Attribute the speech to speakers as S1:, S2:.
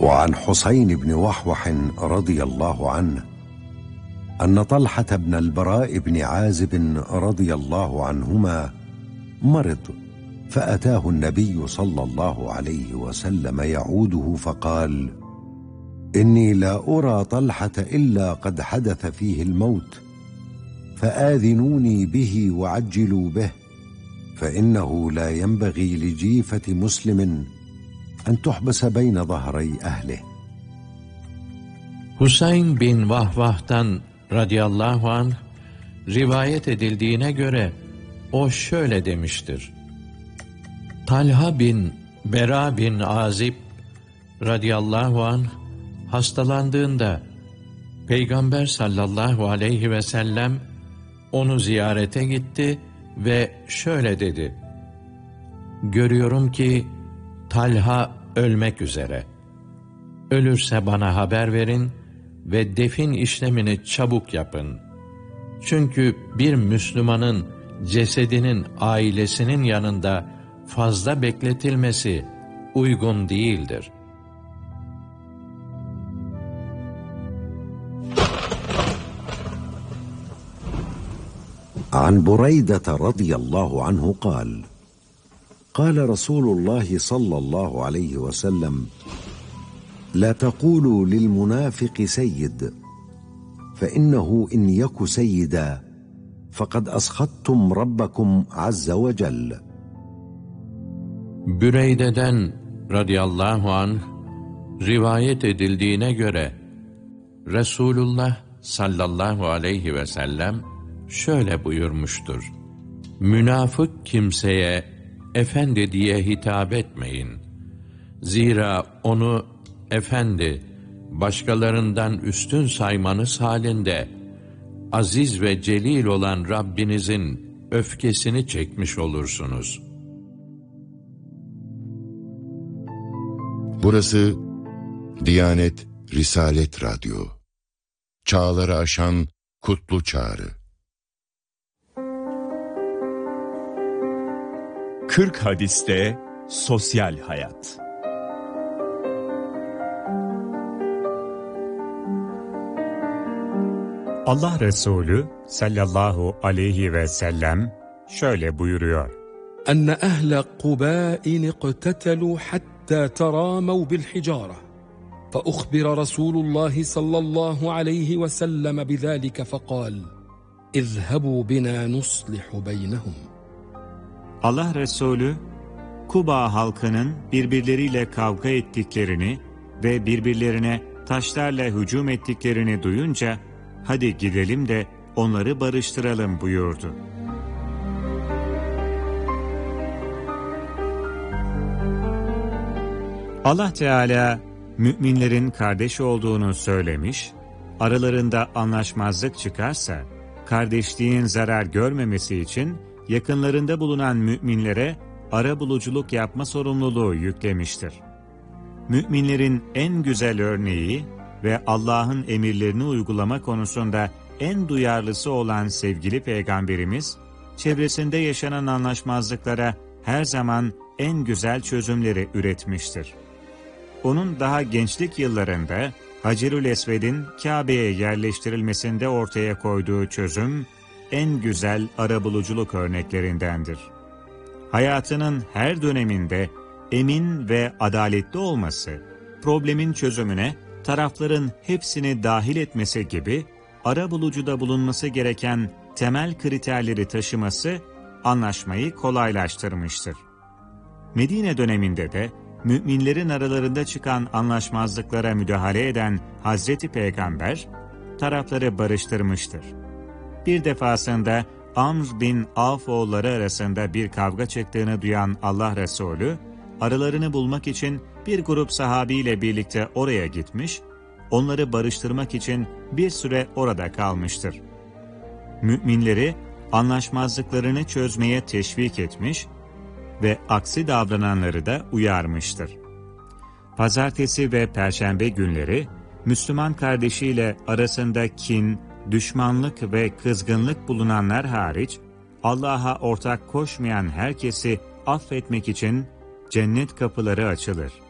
S1: وعن حسين بن وحوح رضي الله عنه أن طلحة بن البراء بن عازب رضي الله عنهما مرض، فأتاه النبي صلى الله عليه وسلم يعوده فقال: إني لا أرى طلحة إلا قد حدث فيه الموت، فآذنوني به وعجلوا به، فإنه لا ينبغي لجيفة مسلم أن تحبس بين ظهري أهله.
S2: Husayn bin Vahvah'tan radıyallahu anh rivayet edildiğine göre o şöyle demiştir: Talha bin Bera bin Azib radıyallahu anh hastalandığında Peygamber sallallahu aleyhi ve sellem onu ziyarete gitti ve şöyle dedi: Görüyorum ki Talha ölmek üzere. Ölürse bana haber verin ve defin işlemini çabuk yapın. Çünkü bir Müslümanın cesedinin ailesinin yanında fazla bekletilmesi uygun değildir.
S1: عن بريدة رضي الله عنه قال: قال رسول الله صلى الله عليه وسلم: لا تقولوا للمنافق سيد، فإنه إن يك سيدا فقد أسخطتم ربكم عز وجل.
S2: Büreyde'den radıyallahu anh rivayet edildiğine göre Resulullah sallallahu aleyhi ve sellem şöyle buyurmuştur: Münafık kimseye efendi diye hitap etmeyin. Zira onu efendi, başkalarından üstün saymanız halinde aziz ve celil olan Rabbinizin öfkesini çekmiş olursunuz.
S3: Burası Diyanet Risalet Radyo. Çağları aşan kutlu çağrı.
S4: 40 hadiste sosyal hayat. Allah Resulü sallallahu aleyhi ve sellem şöyle buyuruyor:
S5: أن أهل قباء اقتتلوا حتى تراموا بالحجارة فأخبر رسول الله صلى الله عليه وسلم بذلك فقال اذهبوا بنا نصلح بينهم.
S4: Allah Resulü, Kuba halkının birbirleriyle kavga ettiklerini ve birbirlerine taşlarla hücum ettiklerini duyunca, hadi gidelim de onları barıştıralım buyurdu. Allah Teala, müminlerin kardeş olduğunu söylemiş, aralarında anlaşmazlık çıkarsa, kardeşliğin zarar görmemesi için yakınlarında bulunan müminlere arabuluculuk yapma sorumluluğu yüklemiştir. Müminlerin en güzel örneği ve Allah'ın emirlerini uygulama konusunda en duyarlısı olan sevgili Peygamberimiz, çevresinde yaşanan anlaşmazlıklara her zaman en güzel çözümleri üretmiştir. Onun daha gençlik yıllarında Hacerül Esved'in Kabe'ye yerleştirilmesinde ortaya koyduğu çözüm, en güzel arabuluculuk örneklerindendir. Hayatının her döneminde emin ve adaletli olması, problemin çözümüne tarafların hepsini dahil etmesi gibi arabulucuda bulunması gereken temel kriterleri taşıması anlaşmayı kolaylaştırmıştır. Medine döneminde de müminlerin aralarında çıkan anlaşmazlıklara müdahale eden Hazreti Peygamber tarafları barıştırmıştır. Bir defasında Amr bin Avf oğulları arasında bir kavga çıktığını duyan Allah Resulü, aralarını bulmak için bir grup sahabiyle birlikte oraya gitmiş, onları barıştırmak için bir süre orada kalmıştır. Müminleri anlaşmazlıklarını çözmeye teşvik etmiş ve aksi davrananları da uyarmıştır. Pazartesi ve Perşembe günleri, Müslüman kardeşiyle arasında kin, düşmanlık ve kızgınlık bulunanlar hariç, Allah'a ortak koşmayan herkesi affetmek için cennet kapıları açılır.